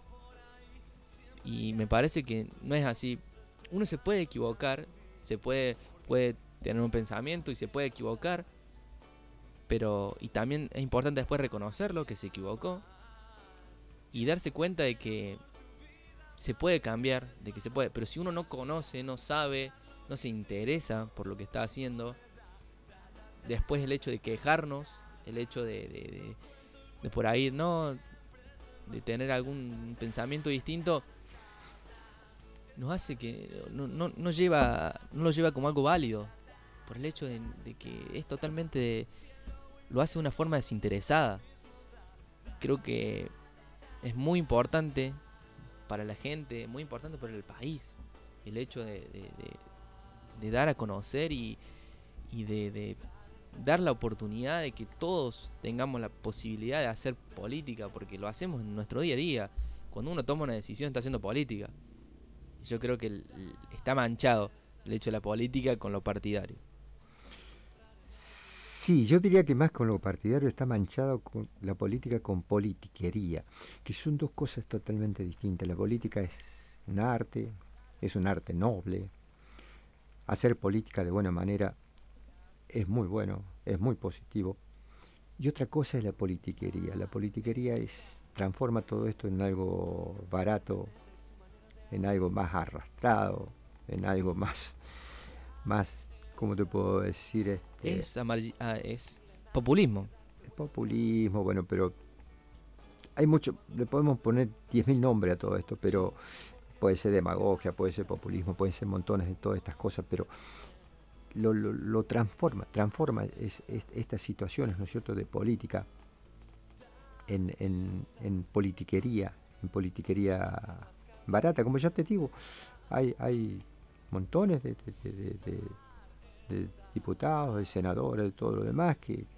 Y me parece que no es así. Uno se puede equivocar, puede tener un pensamiento y se puede equivocar, pero y también es importante después reconocerlo, que se equivocó, y darse cuenta de que se puede cambiar, de que se puede. Pero si uno no conoce, no sabe, no se interesa por lo que está haciendo, después el hecho de quejarnos, el hecho de por ahí, no, de tener algún pensamiento distinto, nos hace que no lo lleva como algo válido, por el hecho de que es totalmente, lo hace de una forma desinteresada. Creo que es muy importante para la gente, muy importante para el país, el hecho de dar a conocer y de dar la oportunidad de que todos tengamos la posibilidad de hacer política, porque lo hacemos en nuestro día a día. Cuando uno toma una decisión está haciendo política. Yo creo que está manchado el hecho de la política con lo partidario. Sí, yo diría que más con lo partidario está manchado con la política con politiquería, que son dos cosas totalmente distintas. La política es un arte noble. Hacer política de buena manera es muy bueno, es muy positivo. Y otra cosa es la politiquería. La politiquería transforma todo esto en algo barato, en algo más arrastrado, en algo más, ¿cómo te puedo decir? Es populismo. Populismo, bueno, pero hay mucho, le podemos poner 10.000 nombres a todo esto, pero puede ser demagogia, puede ser populismo, pueden ser montones de todas estas cosas, pero lo transforma estas situaciones, ¿no es cierto?, de política en politiquería barata. Como ya te digo, hay montones de diputados, de senadores, de todo lo demás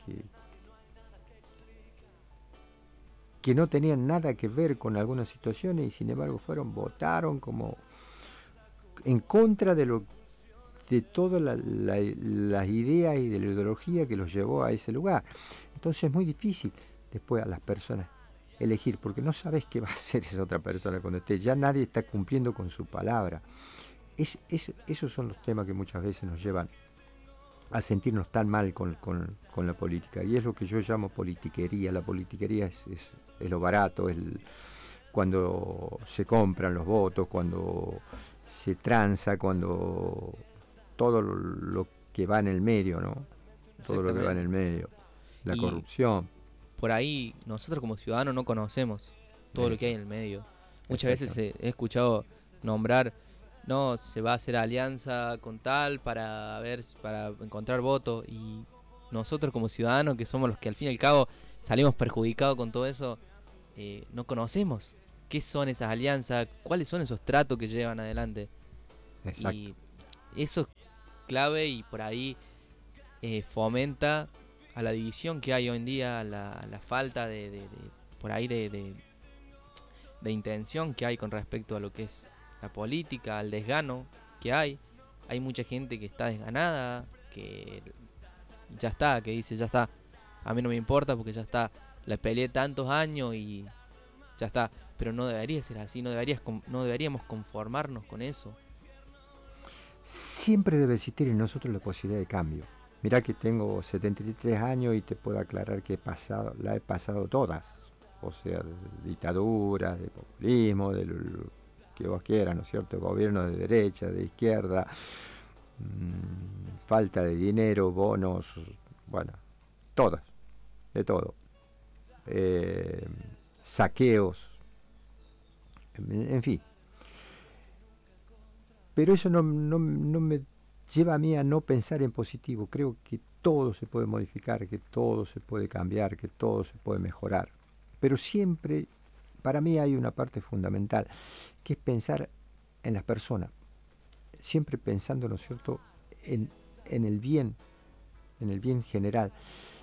que no tenían nada que ver con algunas situaciones y sin embargo votaron como en contra de todas las ideas y de la ideología que los llevó a ese lugar. Entonces es muy difícil después a las personas elegir, porque no sabes qué va a hacer esa otra persona cuando esté. Ya nadie está cumpliendo con su palabra. Esos son los temas que muchas veces nos llevan a sentirnos tan mal con la política. Y es lo que yo llamo politiquería. La politiquería es lo barato, cuando se compran los votos, cuando se tranza, cuando todo lo que va en el medio, ¿no? Todo lo que va en el medio. La corrupción. Por ahí nosotros como ciudadanos no conocemos todo lo que hay en el medio. Muchas veces he escuchado nombrar, no, se va a hacer alianza con tal para encontrar votos, y nosotros como ciudadanos, que somos los que al fin y al cabo salimos perjudicados con todo eso, no conocemos qué son esas alianzas, cuáles son esos tratos que llevan adelante. Exacto. Y eso es clave y por ahí fomenta a la división que hay hoy en día, a la falta por ahí de intención que hay con respecto a lo que es la política, al desgano que hay. Hay mucha gente que está desganada, que ya está, que dice ya está, a mí no me importa porque ya está, la peleé tantos años y ya está. Pero no debería ser así, no deberíamos conformarnos con eso. Siempre debe existir en nosotros la posibilidad de cambio. Mirá que tengo 73 años y te puedo aclarar que la he pasado todas. O sea, de dictaduras, de populismo, de lo que vos quieras, ¿no es cierto? Gobierno de derecha, de izquierda, falta de dinero, bonos, bueno, todas, de todo. Saqueos, en fin. Pero eso no me lleva a mí a no pensar en positivo. Creo que todo se puede modificar, que todo se puede cambiar, que todo se puede mejorar. Pero siempre, para mí hay una parte fundamental, que es pensar en las personas. Siempre pensando, ¿no es cierto?, en el bien general.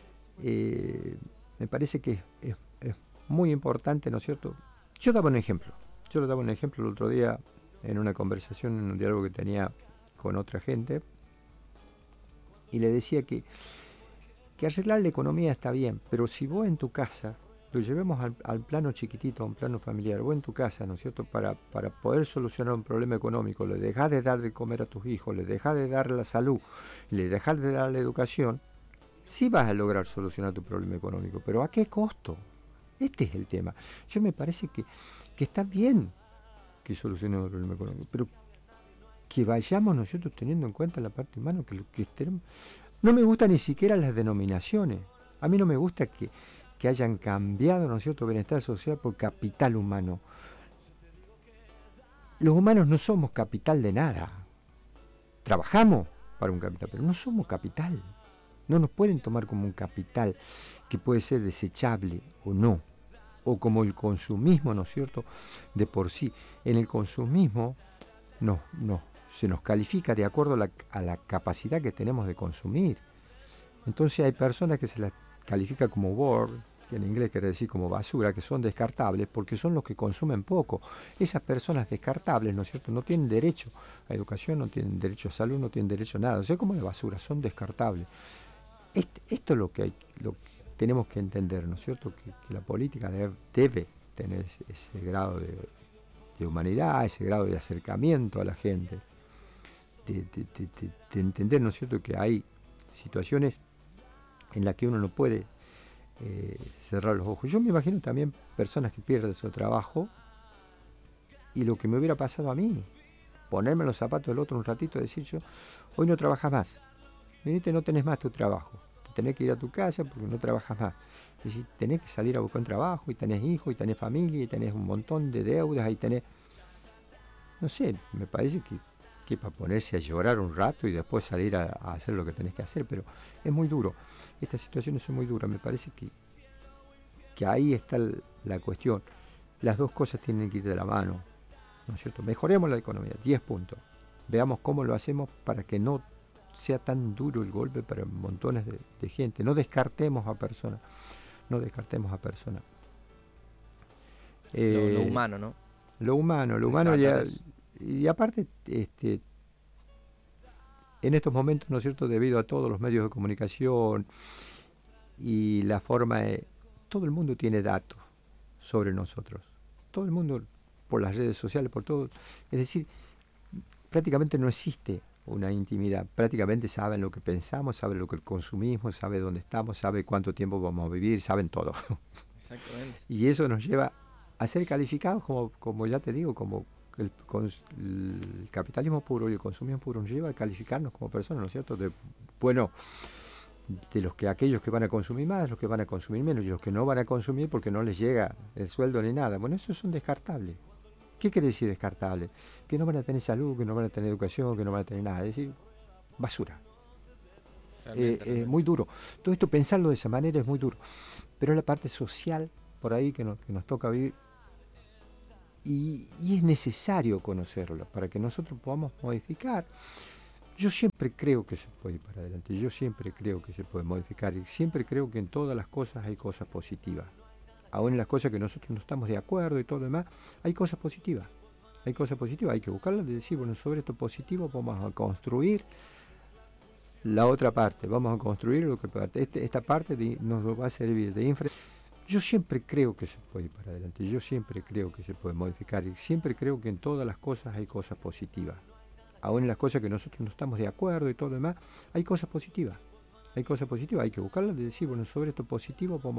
Me parece que es muy importante, ¿no es cierto? Yo daba un ejemplo. Yo le daba un ejemplo el otro día en una conversación, en un diálogo que tenía con otra gente, y le decía que arreglar la economía está bien, pero si vos en tu casa, lo llevemos al plano chiquitito, a un plano familiar, vos en tu casa, ¿no es cierto?, para poder solucionar un problema económico, le dejás de dar de comer a tus hijos, le dejás de dar la salud, le dejás de dar la educación, sí vas a lograr solucionar tu problema económico, pero ¿a qué costo? Este es el tema. Yo me parece que está bien que solucionemos el problema económico, pero que vayamos nosotros teniendo en cuenta la parte humana, que tenemos. No me gustan ni siquiera las denominaciones. A mí no me gusta que hayan cambiado, ¿no es cierto?, bienestar social por capital humano. Los humanos no somos capital de nada. Trabajamos para un capital, pero no somos capital. No nos pueden tomar como un capital que puede ser desechable o no. O como el consumismo, ¿no es cierto?, de por sí. En el consumismo se nos califica de acuerdo a la capacidad que tenemos de consumir. Entonces hay personas que se las califica como worth, que en inglés quiere decir como basura, que son descartables porque son los que consumen poco. Esas personas descartables, ¿no es cierto?, no tienen derecho a educación, no tienen derecho a salud, no tienen derecho a nada. O sea, como de basura, son descartables. Esto es lo que tenemos que entender, ¿no es cierto?, que la política debe tener ese grado de humanidad, ese grado de acercamiento a la gente, de entender, ¿no es cierto?, que hay situaciones en las que uno no puede cerrar los ojos. Yo me imagino también personas que pierden su trabajo y lo que me hubiera pasado a mí, ponerme en los zapatos del otro un ratito y decir yo, hoy no trabajas más, venite, no tenés más tu trabajo, tenés que ir a tu casa porque no trabajas más. Es decir, tenés que salir a buscar un trabajo y tenés hijos y tenés familia y tenés un montón de deudas y tenés, no sé, me parece que para ponerse a llorar un rato y después salir a hacer lo que tenés que hacer, pero es muy duro. Estas situaciones son muy duras, me parece que ahí está la cuestión. Las dos cosas tienen que ir de la mano, ¿no es cierto? Mejoremos la economía, 10 puntos. Veamos cómo lo hacemos para que no sea tan duro el golpe para montones de gente. No descartemos a personas, no descartemos a personas. Lo humano, ¿no? Lo humano y aparte, en estos momentos, ¿no es cierto?, debido a todos los medios de comunicación y la forma de... Todo el mundo tiene datos sobre nosotros. Todo el mundo, por las redes sociales, por todo. Es decir, prácticamente no existe una intimidad. Prácticamente saben lo que pensamos, saben lo que consumimos, saben dónde estamos, saben cuánto tiempo vamos a vivir, saben todo. Exactamente. Y eso nos lleva a ser calificados como ya te digo, como el capitalismo puro y el consumismo puro nos lleva a calificarnos como personas, ¿no es cierto? De aquellos que van a consumir más, los que van a consumir menos, y los que no van a consumir porque no les llega el sueldo ni nada. Bueno, esos son descartables. ¿Qué quiere decir descartable? Que no van a tener salud, que no van a tener educación, que no van a tener nada. Es decir, basura. Muy duro. Todo esto, pensarlo de esa manera es muy duro. Pero la parte social por ahí que nos toca vivir. Y es necesario conocerlo para que nosotros podamos modificar. Yo siempre creo que se puede ir para adelante, yo siempre creo que se puede modificar y siempre creo que en todas las cosas hay cosas positivas. Aún en las cosas que nosotros no estamos de acuerdo y todo lo demás, hay cosas positivas. Hay cosas positivas, hay que buscarlas y decir, bueno, sobre esto positivo vamos a construir la otra parte, vamos a construir lo que esta parte nos va a servir de infraestructura. Yo siempre creo que se puede ir para adelante, yo siempre creo que se puede modificar y siempre creo que en todas las cosas hay cosas positivas. Aún en las cosas que nosotros no estamos de acuerdo y todo lo demás, hay cosas positivas. Hay cosas positivas, hay que buscarlas y decir, bueno, sobre esto positivo vamos